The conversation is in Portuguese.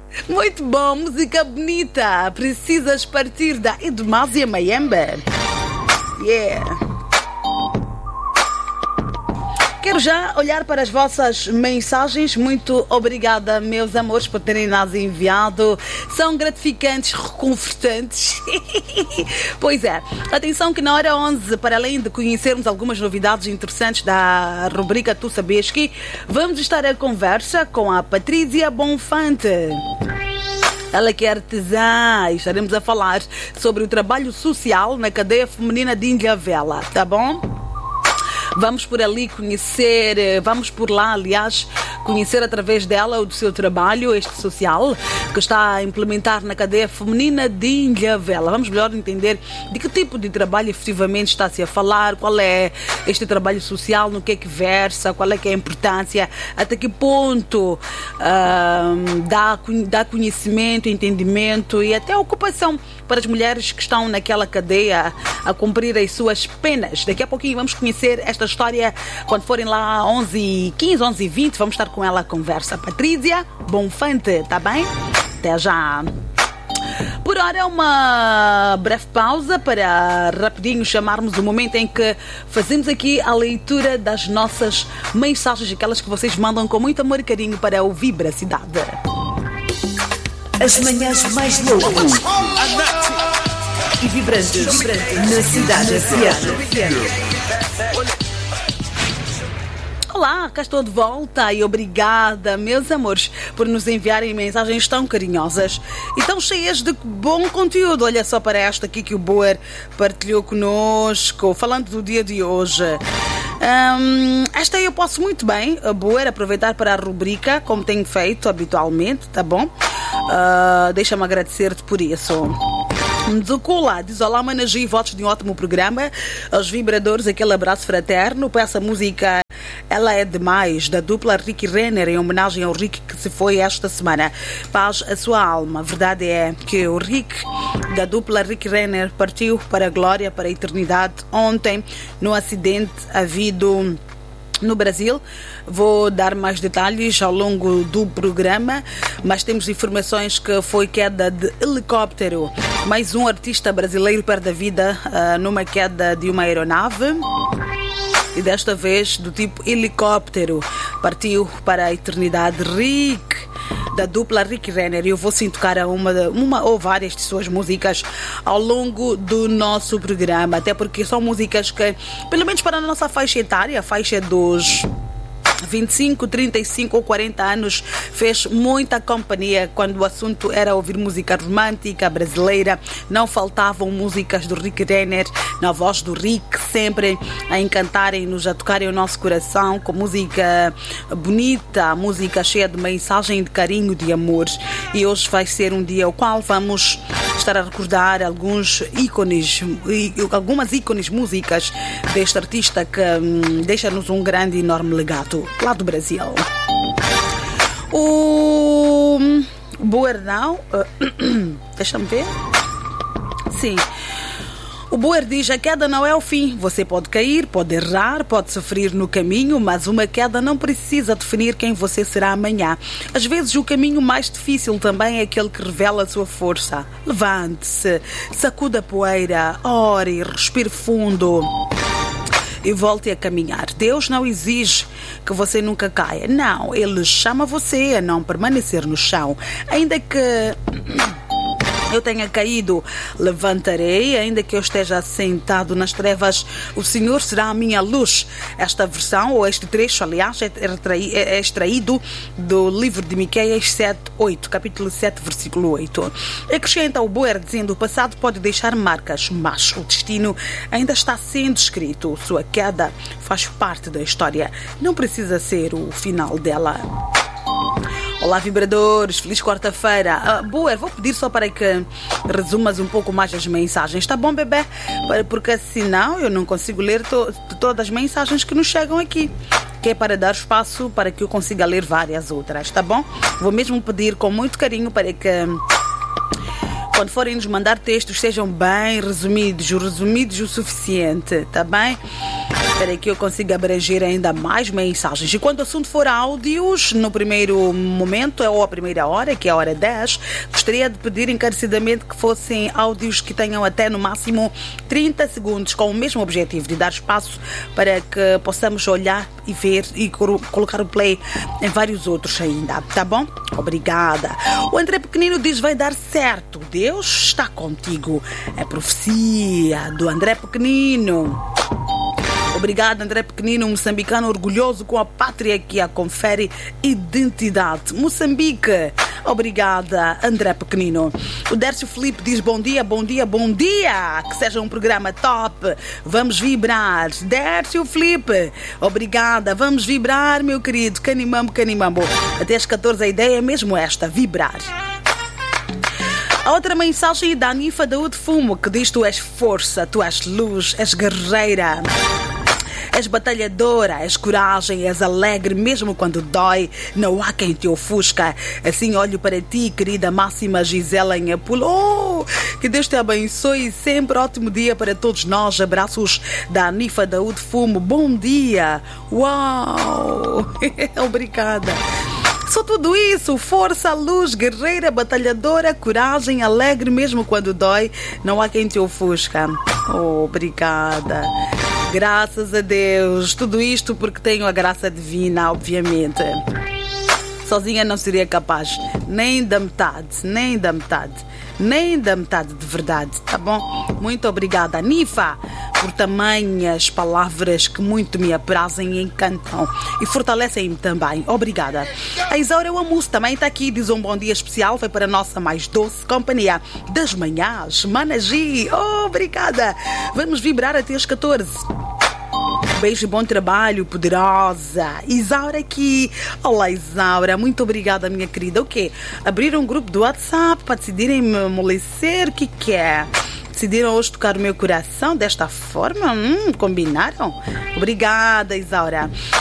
Muito bom, música bonita. Precisas partir da Edmásia Mayembe. Yeah. Quero já olhar para as vossas mensagens. Muito obrigada, meus amores, por terem nos enviado. São gratificantes, reconfortantes. Pois é. Atenção que na hora 11, para além de conhecermos algumas novidades interessantes da rubrica Tu Sabias Que, vamos estar a conversa com a Patrícia Bonfante. Ela que é artesã e estaremos a falar sobre o trabalho social na cadeia feminina de Ilhavela, tá bom? Vamos por ali conhecer, vamos por lá, aliás, conhecer através dela o do seu trabalho, este social, que está a implementar na cadeia feminina de Ilhavela. Vamos melhor entender de que tipo de trabalho efetivamente está-se a falar, qual é este trabalho social, no que é que versa, qual é que é a importância, até que ponto dá conhecimento, entendimento e até ocupação para as mulheres que estão naquela cadeia a cumprir as suas penas. Daqui a pouquinho vamos conhecer esta história quando forem lá 11h15, 11h20, vamos estar com ela a conversa. Patrícia Bonfante, tá bem? Até já! Por hora, uma breve pausa para rapidinho chamarmos o momento em que fazemos aqui a leitura das nossas mensagens, aquelas que vocês mandam com muito amor e carinho para o Vibra Cidade. As manhãs mais loucas e vibrantes na cidade FM. Olá, cá estou de volta e obrigada, meus amores, por nos enviarem mensagens tão carinhosas e tão cheias de bom conteúdo. Olha só para esta aqui que o Boer partilhou conosco, falando do dia de hoje. Esta eu posso muito bem, Boer, aproveitar para a rubrica, como tenho feito habitualmente, tá bom? Deixa-me agradecer-te por isso. Nzukula diz: olá, Managi, votos de um ótimo programa. Aos vibradores, aquele abraço fraterno. Para essa música Ela é Demais, da dupla Rick Renner, em homenagem ao Rick que se foi esta semana. Paz a sua alma. A verdade é que o Rick, da dupla Rick Renner, partiu para a glória, para a eternidade, ontem, no acidente havido no Brasil. Vou dar mais detalhes ao longo do programa, mas temos informações que foi queda de helicóptero. Mais um artista brasileiro perde a vida numa queda de uma aeronave. E desta vez do tipo helicóptero. Partiu para a eternidade Rick, da dupla Rick Renner. E eu vou sim tocar uma ou várias de suas músicas ao longo do nosso programa, até porque são músicas que, pelo menos para a nossa faixa etária, a faixa dos 25, 35 ou 40 anos, fez muita companhia quando o assunto era ouvir música romântica brasileira. Não faltavam músicas do Rick Renner, na voz do Rick, sempre a encantarem-nos, a tocarem o nosso coração com música bonita, música cheia de mensagem de carinho, de amor. E hoje vai ser um dia ao qual vamos estar a recordar algumas ícones músicas deste artista que deixa-nos um grande e enorme legado lá do Brasil. O Boernal, deixa-me ver. Sim. O Boer diz: a queda não é o fim. Você pode cair, pode errar, pode sofrer no caminho, mas uma queda não precisa definir quem você será amanhã. Às vezes o caminho mais difícil também é aquele que revela a sua força. Levante-se, sacuda a poeira, ore, respire fundo e volte a caminhar. Deus não exige que você nunca caia. Não, Ele chama você a não permanecer no chão. Ainda que eu tenha caído, levantarei. Ainda que eu esteja sentado nas trevas, o Senhor será a minha luz. Esta versão, ou este trecho, aliás, é extraído do livro de Miqueias 7:8, capítulo 7, versículo 8. Acrescenta o Boer dizendo: o passado pode deixar marcas, mas o destino ainda está sendo escrito. Sua queda faz parte da história. Não precisa ser o final dela. Olá, vibradores, feliz quarta-feira. Boer, vou pedir só para que resumas um pouco mais as mensagens, tá bom, bebê? Porque senão eu não consigo ler todas as mensagens que nos chegam aqui, que é para dar espaço para que eu consiga ler várias outras, tá bom? Vou mesmo pedir com muito carinho para que, quando forem nos mandar textos, sejam bem resumidos o suficiente, tá bem? para que eu consiga abranger ainda mais mensagens. E quando o assunto for áudios, no primeiro momento, ou a primeira hora, que é a hora 10, gostaria de pedir encarecidamente que fossem áudios que tenham até no máximo 30 segundos, com o mesmo objetivo de dar espaço para que possamos olhar e ver e colocar o play em vários outros ainda, tá bom? Obrigada. O André Pequenino diz: vai dar certo, Deus está contigo. É profecia do André Pequenino. Obrigada, André Pequenino, um moçambicano orgulhoso com a pátria que a confere identidade. Moçambique. Obrigada, André Pequenino. O Dércio Filipe diz: bom dia, bom dia, bom dia. Que seja um programa top. Vamos vibrar. Dércio Filipe, obrigada. Vamos vibrar, meu querido. Canimambo, canimambo. Até às 14 a ideia é mesmo esta, vibrar. A outra mensagem é da Anifa Daúde Fumo, que diz: tu és força, tu és luz, és guerreira. És batalhadora, és coragem, és alegre, mesmo quando dói, não há quem te ofusca. Assim olho para ti, querida Máxima Gisela em Apulo. Que Deus te abençoe e sempre ótimo dia para todos nós. Abraços da Anifa Daúde Fumo. Bom dia. Uau! Obrigada. Só tudo isso, força, luz, guerreira, batalhadora, coragem, alegre, mesmo quando dói, não há quem te ofusca. Oh, obrigada. Graças a Deus. Tudo isto porque tenho a graça divina, obviamente. Sozinha não seria capaz, nem da metade, nem da metade, nem da metade de verdade, tá bom? Muito obrigada, Nifa, por tamanhas palavras que muito me aprazem e encantam e fortalecem-me também. Obrigada. A Isaura Amusso também está aqui, diz um bom dia especial, foi para a nossa mais doce companhia das manhãs, Managi. Oh, obrigada. Vamos vibrar até às 14. Beijo e bom trabalho, poderosa. Isaura aqui. Olá, Isaura. Muito obrigada, minha querida. O quê? Abriram um grupo do WhatsApp para decidirem me amolecer? O que é? Decidiram hoje tocar o meu coração desta forma? Combinaram? Obrigada, Isaura.